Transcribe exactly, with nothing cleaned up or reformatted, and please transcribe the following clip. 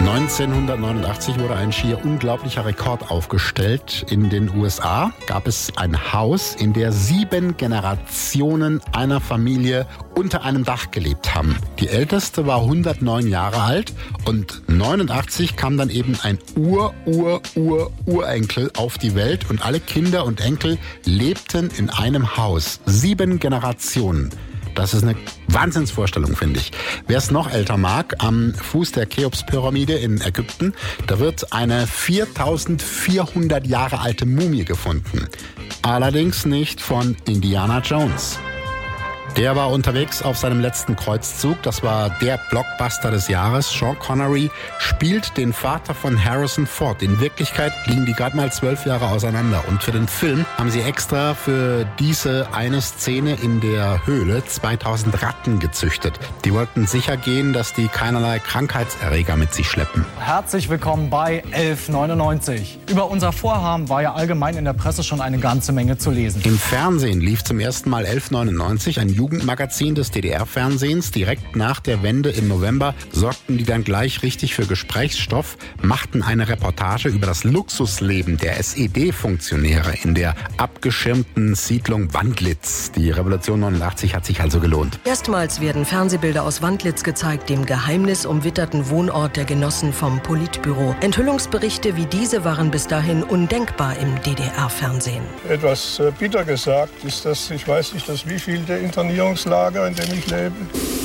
neunzehnhundertneunundachtzig wurde ein schier unglaublicher Rekord aufgestellt. In den U S A gab es ein Haus, in der sieben Generationen einer Familie unter einem Dach gelebt haben. Die älteste war hundertneun Jahre alt und neunundachtzig kam dann eben ein Ur-Ur-Ur-Urenkel auf die Welt und alle Kinder und Enkel lebten in einem Haus. Sieben Generationen. Das ist eine Wahnsinnsvorstellung, finde ich. Wer es noch älter mag, am Fuß der Cheops-Pyramide in Ägypten, da wird eine viertausendvierhundert Jahre alte Mumie gefunden. Allerdings nicht von Indiana Jones. Der war unterwegs auf seinem letzten Kreuzzug. Das war der Blockbuster des Jahres. Sean Connery spielt den Vater von Harrison Ford. In Wirklichkeit liegen die gerade mal zwölf Jahre auseinander. Und für den Film haben sie extra für diese eine Szene in der Höhle zweitausend Ratten gezüchtet. Die wollten sicher gehen, dass die keinerlei Krankheitserreger mit sich schleppen. Herzlich willkommen bei elf neunundneunzig. Über unser Vorhaben war ja allgemein in der Presse schon eine ganze Menge zu lesen. Im Fernsehen lief zum ersten Mal elf neunundneunzig, ein Jugendmagazin des D D R-Fernsehens. Direkt nach der Wende im November sorgten die dann gleich richtig für Gesprächsstoff, machten eine Reportage über das Luxusleben der S E D-Funktionäre in der abgeschirmten Siedlung Wandlitz. Die Revolution neunundachtzig hat sich also gelohnt. Erstmals werden Fernsehbilder aus Wandlitz gezeigt, dem geheimnisumwitterten Wohnort der Genossen vom Politbüro. Enthüllungsberichte wie diese waren bis dahin undenkbar im D D R-Fernsehen. Etwas bitter gesagt ist das, ich weiß nicht, das wievielte Internierungslager, in dem ich lebe.